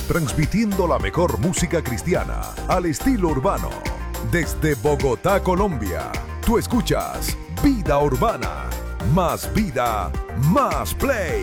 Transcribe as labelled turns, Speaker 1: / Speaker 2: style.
Speaker 1: transmitiendo la mejor música cristiana al estilo urbano. Desde Bogotá, Colombia, tú escuchas Vida Urbana. Más vida, más play.